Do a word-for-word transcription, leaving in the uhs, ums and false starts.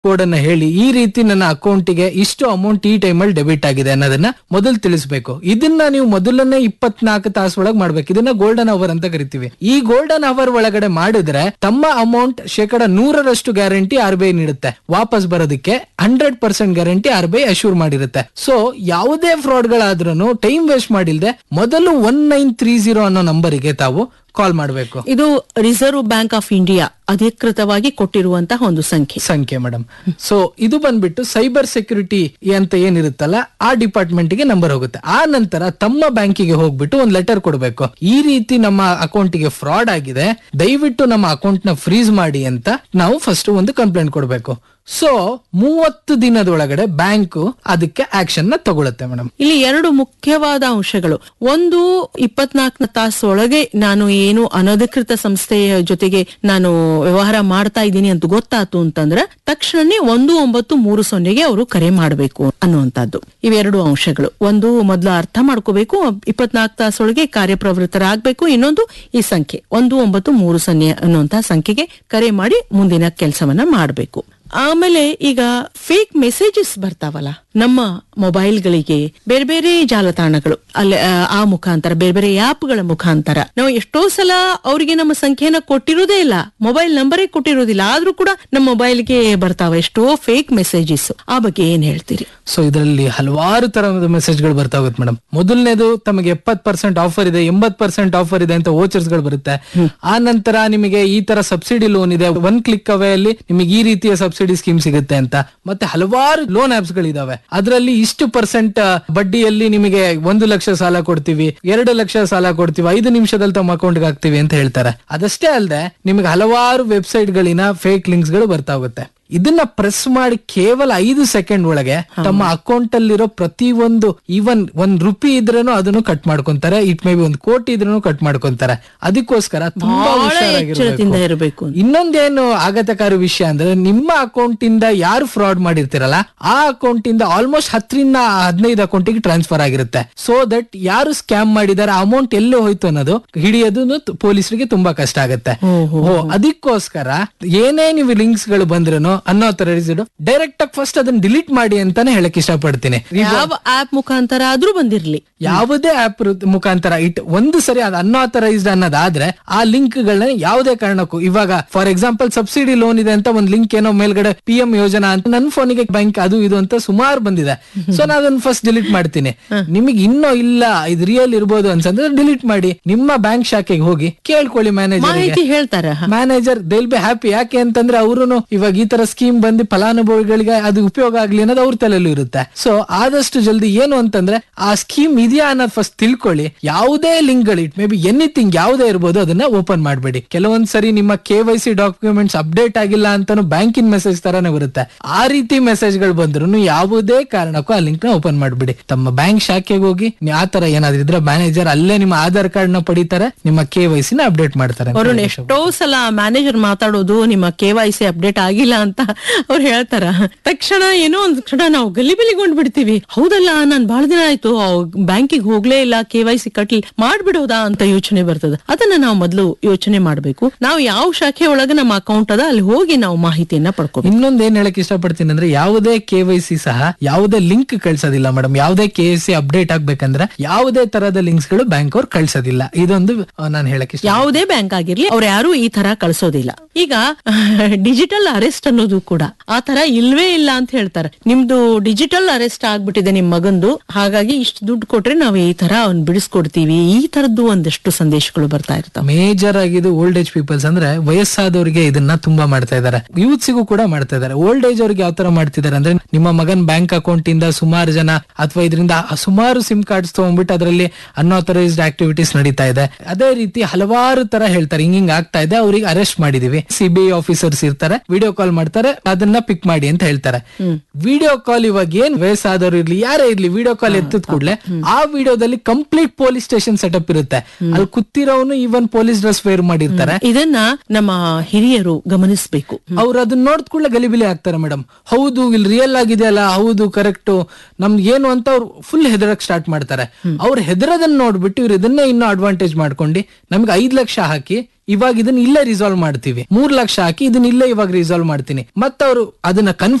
Code ಅನ್ನ ಹೇಳಿ ಈ ರೀತಿ ನನ್ನ ಅಕೌಂಟಿಗೆ ಇಷ್ಟು ಅಮೌಂಟ್ ಈ ಟೈಮ್ ಅಲ್ಲಿ ಡೆಬಿಟ್ ಆಗಿದೆ ಅನ್ನೋದನ್ನ ಮೊದಲು ತಿಳಿಸಬೇಕು. ಇದನ್ನ ನೀವು ಮೊದಲನೇ ಇಪ್ಪತ್ನಾಲ್ಕು ತಾಸು ಒಳಗೆ ಮಾಡ್ಬೇಕು. ಇದನ್ನ ಗೋಲ್ಡನ್ ಅವರ್ ಅಂತ ಕರಿತೀವಿ. ಈ ಗೋಲ್ಡನ್ ಅವರ್ ಒಳಗಡೆ ಮಾಡಿದ್ರೆ ತಮ್ಮ ಅಮೌಂಟ್ ಶೇಕಡ ನೂರರಷ್ಟು ಗ್ಯಾರಂಟಿ ಆರ್ ಬಿ ಐ ನೀಡುತ್ತೆ. ವಾಪಸ್ ಬರೋದಕ್ಕೆ hundred percent guarantee R B I assure ಮಾಡಿರುತ್ತೆ. So ಯಾವುದೇ ಫ್ರಾಡ್ ಗಳಾದ್ರೂ ಟೈಮ್ ವೇಸ್ಟ್ ಮಾಡಿಲ್ದೆ ಮೊದಲು ಒನ್ ನೈನ್ ತ್ರೀ ಜೀರೋ ಅನ್ನೋ ನಂಬರಿಗೆ ತಾವು ಕಾಲ್ ಮಾಡಬೇಕು. ಇದು ರಿಸರ್ವ್ ಬ್ಯಾಂಕ್ ಆಫ್ ಇಂಡಿಯಾ ಅಧಿಕೃತವಾಗಿ ಕೊಟ್ಟಿರುವಂತಹ ಒಂದು ಸಂಖ್ಯೆ ಸಂಖ್ಯೆ ಮೇಡಮ್. ಸೊ ಇದು ಬಂದ್ಬಿಟ್ಟು ಸೈಬರ್ ಸೆಕ್ಯೂರಿಟಿ ಅಂತ ಏನಿರುತ್ತಲ್ಲ ಆ ಡಿಪಾರ್ಟ್ಮೆಂಟ್ ಗೆ ನಂಬರ್ ಹೋಗುತ್ತೆ. ಆ ನಂತರ ತಮ್ಮ ಬ್ಯಾಂಕಿಗೆ ಹೋಗ್ಬಿಟ್ಟು ಒಂದು ಲೆಟರ್ ಕೊಡಬೇಕು. ಈ ರೀತಿ ನಮ್ಮ ಅಕೌಂಟಿಗೆ ಫ್ರಾಡ್ ಆಗಿದೆ, ದಯವಿಟ್ಟು ನಮ್ಮ ಅಕೌಂಟ್ ನ ಫ್ರೀಸ್ ಮಾಡಿ ಅಂತ ನಾವು ಫಸ್ಟ್ ಒಂದು ಕಂಪ್ಲೇಂಟ್ ಕೊಡಬೇಕು. ಸೊ ಮೂವತ್ತು ದಿನದೊಳಗಡೆ ಬ್ಯಾಂಕ್ ಅದಕ್ಕೆ ಆಕ್ಷನ್ ನ ತಗೊಳುತ್ತೆ ಮೇಡಮ್. ಇಲ್ಲಿ ಎರಡು ಮುಖ್ಯವಾದ ಅಂಶಗಳು. ಒಂದು, ಇಪ್ಪತ್ನಾಲ್ಕು ತಾಸೊಳಗೆ ನಾನು ಏನು ಅನಧಿಕೃತ ಸಂಸ್ಥೆಯ ಜೊತೆಗೆ ನಾನು ವ್ಯವಹಾರ ಮಾಡ್ತಾ ಇದ್ದೀನಿ ಅಂತ ಗೊತ್ತಾತು ಅಂತಂದ್ರೆ ತಕ್ಷಣನೇ ಒಂದು ಒಂಬತ್ತು ಮೂರು ಸೊನ್ನೆಗೆ ಅವರು ಕರೆ ಮಾಡಬೇಕು ಅನ್ನುವಂಥದ್ದು. ಇವೆರಡು ಅಂಶಗಳು. ಒಂದು, ಮೊದಲು ಅರ್ಥ ಮಾಡ್ಕೋಬೇಕು, ಇಪ್ಪತ್ನಾಲ್ಕು ತಾಸೊಳಗೆ ಕಾರ್ಯಪ್ರವೃತ್ತರಾಗಬೇಕು. ಇನ್ನೊಂದು ಈ ಸಂಖ್ಯೆ ಒಂದು ಒಂಬತ್ತು ಮೂರು ಸೊನ್ನೆ ಅನ್ನುವಂತಹ ಸಂಖ್ಯೆಗೆ ಕರೆ ಮಾಡಿ ಮುಂದಿನ ಕೆಲಸವನ್ನ ಮಾಡಬೇಕು. ಆಮೇಲೆ ಈಗ ಫೇಕ್ ಮೆಸೇಜಸ್ ಬರ್ತಾವಲ್ಲ ನಮ್ಮ ಮೊಬೈಲ್ಗಳಿಗೆ, ಬೇರೆ ಬೇರೆ ಜಾಲತಾಣಗಳು ಅಲ್ಲಿ ಆ ಮುಖಾಂತರ, ಬೇರೆ ಬೇರೆ ಆಪ್ಗಳ ಮುಖಾಂತರ ನಾವು ಎಷ್ಟೋ ಸಲ ಅವರಿಗೆ ನಮ್ಮ ಸಂಖ್ಯೆನ ಕೊಟ್ಟಿರೋದೇ ಇಲ್ಲ, ಮೊಬೈಲ್ ನಂಬರೇ ಕೊಟ್ಟಿರೋದಿಲ್ಲ, ಆದ್ರೂ ಕೂಡ ನಮ್ಮ ಮೊಬೈಲ್ಗೆ ಬರ್ತಾವ ಎಷ್ಟೋ ಫೇಕ್ ಮೆಸೇಜಸ್. ಆ ಬಗ್ಗೆ ಏನ್ ಹೇಳ್ತೀರಿ? ಸೊ ಇದರಲ್ಲಿ ಹಲವಾರು ತರಹದ ಮೆಸೇಜ್ ಗಳು ಬರ್ತಾ ಹೋಗುತ್ತೆ ಮೇಡಮ್. ಮೊದಲನೇದು, ತಮಗೆ ಎಪ್ಪತ್ ಪರ್ಸೆಂಟ್ ಆಫರ್ ಇದೆ, ಎಂಬತ್ ಪರ್ಸೆಂಟ್ ಆಫರ್ ಇದೆ ಅಂತ ವೋಚರ್ಸ್ ಗಳು ಬರುತ್ತೆ. ಆ ನಂತರ ನಿಮಗೆ ಈ ತರ ಸಬ್ಸಿಡಿ ಲೋನ್ ಇದೆ, ಒನ್ ಕ್ಲಿಕ್ ಅವೇ ಅಲ್ಲಿ ನಿಮಗೆ ಈ ರೀತಿಯ ಸಬ್ಸಿಡಿ ಸ್ಕೀಮ್ ಸಿಗುತ್ತೆ ಅಂತ. ಮತ್ತೆ ಹಲವಾರು ಲೋನ್ ಆಪ್ಸ್ ಗಳಿದಾವೆ. ಅದರಲ್ಲಿ ಇಷ್ಟು ಪರ್ಸೆಂಟ್ ಬಡ್ಡಿಯಲ್ಲಿ ನಿಮಗೆ ಒಂದು ಲಕ್ಷ ಸಾಲ ಕೊಡ್ತೀವಿ, ಎರಡು ಲಕ್ಷ ಸಾಲ ಕೊಡ್ತೀವಿ, ಐದು ನಿಮಿಷದಲ್ಲಿ ತಮ್ಮ ಅಕೌಂಟ್ಗೆ ಹಾಕ್ತಿವಿ ಅಂತ ಹೇಳ್ತಾರೆ. ಅದಷ್ಟೇ ಅಲ್ಲದೆ ನಿಮಗೆ ಹಲವಾರು ವೆಬ್ಸೈಟ್ ಗಳಿನ ಫೇಕ್ ಲಿಂಕ್ಸ್ ಗಳು ಬರ್ತಾ ಹೋಗುತ್ತೆ. ಇದನ್ನ ಪ್ರೆಸ್ ಮಾಡಿ ಕೇವಲ ಐದು ಸೆಕೆಂಡ್ ಒಳಗೆ ತಮ್ಮ ಅಕೌಂಟ್ ಅಲ್ಲಿರೋ ಪ್ರತಿ ಒಂದು, ಈವನ್ ಒಂದ್ ರುಪಿ ಇದ್ರೂ ಅದನ್ನು ಕಟ್ ಮಾಡ್ಕೊಂತಾರೆ. ಇಟ್ ಮೇ ಬಿ ಒಂದು ಕೋಟಿ ಇದ್ರೂ ಕಟ್ ಮಾಡ್ಕೊಂತಾರೆ. ಅದಕ್ಕೋಸ್ಕರ ತುಂಬಾ ಹುಷಾರಾಗಿರ್ಬೇಕು. ಇನ್ನೊಂದೇನು ಆಘಾತಕಾರಿ ವಿಷಯ ಅಂದ್ರೆ, ನಿಮ್ಮ ಅಕೌಂಟ್ ಇಂದ ಯಾರು ಫ್ರಾಡ್ ಮಾಡಿರ್ತಿರಲ್ಲ ಆ ಅಕೌಂಟ್ ಇಂದ ಆಲ್ಮೋಸ್ಟ್ ಹತ್ತರಿಂದ ಹದಿನೈದು ಅಕೌಂಟಿಗೆ ಟ್ರಾನ್ಸ್ಫರ್ ಆಗಿರುತ್ತೆ. ಸೊ ದಟ್ ಯಾರು ಸ್ಕ್ಯಾಮ್ ಮಾಡಿದಾರೆ, ಅಮೌಂಟ್ ಎಲ್ಲೇ ಹೋಯ್ತು ಅನ್ನೋದು ಹಿಡಿಯೋದು ಪೊಲೀಸರಿಗೆ ತುಂಬಾ ಕಷ್ಟ ಆಗುತ್ತೆ. ಅದಕ್ಕೋಸ್ಕರ ಏನೇ ನೀವು ಲಿಂಕ್ಸ್ ಗಳು ಬಂದ್ರೂ ಅನ್ಆಥರೈಸ್ಡ್ ಡೈರೆಕ್ಟ್ ಆಗಿ ಫಸ್ಟ್ ಅದನ್ನ ಡಿಲೀಟ್ ಮಾಡಿ ಅಂತಾನೆ ಹೇಳಕ್ ಇಷ್ಟಪಡ್ತೀನಿ. ಯಾವ ಆಪ್ ಮುಖಾಂತರ ಆದ್ರೂ ಬಂದಿರ್ಲಿ, ಯಾವುದೇ ಆಪ್ ಮುಖಾಂತರ ಇಟ್ ಒಂದು ಸರಿ ಅದು ಅನ್ಆಥರೈಸ್ಡ್ ಅನ್ನೋದಾದ್ರೆ ಆ ಲಿಂಕ್ ಗಳನ್ನ ಯಾವುದೇ ಕಾರಣಕ್ಕೂ, ಇವಾಗ ಫಾರ್ ಎಕ್ಸಾಂಪಲ್ ಸಬ್ಸಿಡಿ ಲೋನ್ ಇದೆ ಅಂತ ಒಂದ್ ಲಿಂಕ್ ಏನೋ ಮೇಲ್ಗಡೆ ಪಿ ಎಂ ಯೋಜನಾ ಅಂತ ನನ್ನ ಫೋನಿಗೆ ಬ್ಯಾಂಕ್ ಅದು ಇದು ಅಂತ ಸುಮಾರು ಬಂದಿದೆ. ಸೊ ನಾನು ಅದನ್ನ ಫಸ್ಟ್ ಡಿಲೀಟ್ ಮಾಡ್ತೀನಿ. ನಿಮಗೆ ಇನ್ನೂ ಇಲ್ಲ ಇದು ರಿಯಲ್ ಇರ್ಬೋದು ಅನ್ಸಂದ್ರೆ ಡಿಲೀಟ್ ಮಾಡಿ, ನಿಮ್ಮ ಬ್ಯಾಂಕ್ ಶಾಖೆಗೆ ಹೋಗಿ ಕೇಳ್ಕೊಳ್ಳಿ. ಮ್ಯಾನೇಜರ್ ಹೇಳ್ತಾರೆ, manager they will be happy. ಯಾಕೆ ಅಂತಂದ್ರೆ ಅವರು ಇವಾಗ ಈ ತರ ಸ್ಕೀಮ್ ಬಂದು ಫಲಾನುಭವಿಗಳಿಗೆ ಅದು ಉಪಯೋಗ ಆಗ್ಲಿ ಅನ್ನೋದು ಅವ್ರ ತಲೆಯಲ್ಲೂ ಇರುತ್ತೆ. ಸೊ ಆದಷ್ಟು ಜಲ್ದಿ ಏನು ಅಂತಂದ್ರೆ ಆ ಸ್ಕೀಮ್ ಇದೆಯಾ ಅನ್ನೋದು ಫಸ್ಟ್ ತಿಳ್ಕೊಳ್ಳಿ. ಯಾವುದೇ ಲಿಂಕ್ ಗಳು, ಇಟ್ ಮೇ ಬಿ ಎನಿಥಿಂಗ್ ಯಾವುದೇ ಇರ್ಬೋದು, ಅದನ್ನ ಓಪನ್ ಮಾಡಬೇಡಿ. ಕೆಲವೊಂದ್ ಸರಿ ನಿಮ್ಮ K Y C documents update ಆಗಿಲ್ಲ ಅಂತಾನು ಬ್ಯಾಂಕಿನ ಮೆಸೇಜ್ ತರಾನೇ ಬರುತ್ತೆ. ಆ ರೀತಿ ಮೆಸೇಜ್ ಗಳು ಬಂದ್ರು ಯಾವುದೇ ಕಾರಣಕ್ಕೂ ಆ ಲಿಂಕ್ ನ ಓಪನ್ ಮಾಡಬೇಡಿ. ತಮ್ಮ ಬ್ಯಾಂಕ್ ಶಾಖೆಗೆ ಹೋಗಿ ಆ ತರ ಏನಾದ್ರು ಇದ್ರೆ ಮ್ಯಾನೇಜರ್ ಅಲ್ಲೇ ನಿಮ್ಮ ಆಧಾರ್ ಕಾರ್ಡ್ ನ ಪಡಿತಾರೆ, ನಿಮ್ಮ ಕೆ ವೈ ಸಿ ನ ಅಪ್ಡೇಟ್ ಮಾಡ್ತಾರೆ. ಎಷ್ಟೋ ಸಲ ಮ್ಯಾನೇಜರ್ ಮಾತಾಡೋದು ನಿಮ್ಮ ಕೆ ವೈ ಸಿ ಅಪ್ಡೇಟ್ ಆಗಿಲ್ಲ ಅಂತ ಅವ್ರು ಹೇಳ್ತಾರ. ತಕ್ಷಣ ಏನೋ ಒಂದ್ ಕ್ಷಣ ನಾವು ಗಲಿಬಿಲಿಗೊಂಡ್ ಬಿಡ್ತೀವಿ. ಹೌದಲ್ಲ, ನಾನ್ ಬಹಳ ದಿನ ಆಯ್ತು ಬ್ಯಾಂಕಿಗೆ ಹೋಗ್ಲೇ ಇಲ್ಲ, ಕೆ ವೈ ಸಿ ಕಟ್ಲಿ ಮಾಡ್ಬಿಡೋದಾ ಅಂತ ಯೋಚನೆ ಬರ್ತದ. ಅದನ್ನ ನಾವು ಮೊದಲು ಯೋಚನೆ ಮಾಡ್ಬೇಕು. ನಾವು ಯಾವ ಶಾಖೆ ಒಳಗೆ ನಮ್ಮ ಅಕೌಂಟ್ ಅದ ಅಲ್ಲಿ ಹೋಗಿ ನಾವು ಮಾಹಿತಿಯನ್ನ ಪಡ್ಕೋ. ಇನ್ನೊಂದ್ ಏನ್ ಹೇಳಕ್ ಇಷ್ಟಪಡ್ತೀನಿ ಅಂದ್ರೆ, ಯಾವುದೇ ಕೆ ವೈ ಸಿ ಸಹ ಯಾವುದೇ ಲಿಂಕ್ ಕಳ್ಸೋದಿಲ್ಲ ಮೇಡಮ್. ಯಾವುದೇ ಕೆ ವೈ ಸಿ ಅಪ್ಡೇಟ್ ಆಗ್ಬೇಕಂದ್ರೆ ಯಾವುದೇ ತರದ ಲಿಂಕ್ಸ್ ಗಳು ಬ್ಯಾಂಕ್ ಅವ್ರು ಕಳ್ಸೋದಿಲ್ಲ. ಇದೊಂದು ನಾನು ಹೇಳಕ್ ಇಷ್ಟ. ಯಾವುದೇ ಬ್ಯಾಂಕ್ ಆಗಿರ್ಲಿ ಅವ್ರು ಯಾರು ಈ ತರ ಕಳ್ಸೋದಿಲ್ಲ. ಈಗ ಡಿಜಿಟಲ್ ಅರೆಸ್ಟ್ ಅನ್ನೋದು ಕೂಡ ಆ ತರ ಇಲ್ವೇ ಇಲ್ಲ ಅಂತ ಹೇಳ್ತಾರೆ. ನಿಮ್ದು ಡಿಜಿಟಲ್ ಅರೆಸ್ಟ್ ಆಗ್ಬಿಟ್ಟಿದೆ ನಿಮ್ ಮಗಂದು, ಹಾಗಾಗಿ ಇಷ್ಟು ದುಡ್ಡು ಕೊಟ್ರೆ ನಾವು ಈ ತರ ಅವ್ನ್ ಬಿಡಿಸ್ಕೊಡ್ತೀವಿ. ಈ ತರದ್ದು ಒಂದಷ್ಟು ಸಂದೇಶಗಳು ಬರ್ತಾ ಇರ್ತಾವೆ. ಮೇಜರ್ ಆಗಿದ್ದು ಓಲ್ಡ್ ಏಜ್ ಪೀಪಲ್ಸ್ ಅಂದ್ರೆ ವಯಸ್ಸಾದವರಿಗೆ ಇದನ್ನ ತುಂಬಾ ಮಾಡ್ತಾ ಇದಾರೆ. ಯೂತ್ಸಿಗೂ ಕೂಡ ಮಾಡ್ತಾ ಇದಾರೆ. ಓಲ್ಡ್ ಏಜ್ ಅವ್ರಿಗೆ ಯಾವ ತರ ಮಾಡ್ತಿದ್ದಾರೆ ಅಂದ್ರೆ, ನಿಮ್ಮ ಮಗನ್ ಬ್ಯಾಂಕ್ ಅಕೌಂಟ್ ಇಂದ ಸುಮಾರು ಜನ ಅಥವಾ ಇದರಿಂದ ಸುಮಾರು ಸಿಮ್ ಕಾರ್ಡ್ಸ್ ತಗೊಂಡ್ಬಿಟ್ಟು ಅದರಲ್ಲಿ ಅನ್ಆಥರೈಸ್ಡ್ ಆಕ್ಟಿವಿಟೀಸ್ ನಡೀತಾ ಇದೆ. ಅದೇ ರೀತಿ ಹಲವಾರು ತರ ಹೇಳ್ತಾರೆ, ಹಿಂಗ್ ಹಿಂಗ್ ಆಗ್ತಾ ಇದೆ, ಅವ್ರಿಗೆ ಅರೆಸ್ಟ್ ಮಾಡಿದೀವಿ. ಸಿಬಿಐ ಆಫೀಸರ್ಸ್ ಇರ್ತಾರೆ, ವಿಡಿಯೋ ಕಾಲ್ ಮಾಡ್ತಾರೆ, ಅದನ್ನ ಪಿಕ್ ಮಾಡಿ ಅಂತ ಹೇಳ್ತಾರೆ. ವಿಡಿಯೋ ಕಾಲ್ ಇವಾಗ ಏನ್ ವಯಸ್ಸಾದವರು ಇರ್ಲಿ ಯಾರೇ ಇರ್ಲಿ, ವಿಡಿಯೋ ಕಾಲ್ ಎತ್ತಿದ ಕೂಡಲೇ ಆ ವಿಡಿಯೋದಲ್ಲಿ ಕಂಪ್ಲೀಟ್ ಪೊಲೀಸ್ ಸ್ಟೇಷನ್ ಸೆಟಪ್ ಇರುತ್ತೆ. ಅಲ್ಲಿ ಕೂತಿರೋನು ಇವನ್ ಪೊಲೀಸ್ ಡ್ರೆಸ್ ವೇರ್ ಮಾಡಿರ್ತಾರೆ. ಇದನ್ನ ನಮ್ಮ ಹಿರಿಯರು ಗಮನಿಸಬೇಕು. ಅವ್ರು ಅದನ್ನ ನೋಡಿದ ಕೂಡಲೇ ಗಲಿಬಿಲಿ ಆಗ್ತಾರೆ ಮೇಡಮ್. ಹೌದು ಇಲ್ಲಿ ರಿಯಲ್ ಆಗಿದೆಯಲ್ಲ, ಹೌದು ಕರೆಕ್ಟ್ ನಮ್ಗೆ ಏನು ಅಂತ ಅವ್ರು ಫುಲ್ ಹೆದರಕ್ ಸ್ಟಾರ್ಟ್ ಮಾಡ್ತಾರೆ. ಅವ್ರು ಹೆದರದನ್ನ ನೋಡ್ಬಿಟ್ಟು ಇವ್ರು ಇದನ್ನೇ ಇನ್ನೂ ಅಡ್ವಾಂಟೇಜ್ ಮಾಡ್ಕೊಂಡು ನಮ್ಗೆ ಐದ್ ಲಕ್ಷ ಹಾಕಿ ಇವಾಗ ಇದನ್ನ ಇಲ್ಲೇ ರಿಸಾಲ್ವ್ ಮಾಡ್ತೀವಿ, ಮೂರ್ ಲಕ್ಷ ಹಾಕಿ ಇದನ್ನ ಇಲ್ಲೇ ಇವಾಗ ರಿಸಾಲ್ವ್ ಮಾಡ್ತೀನಿ, ಮತ್ತ ಅವರು ಅದನ್ನ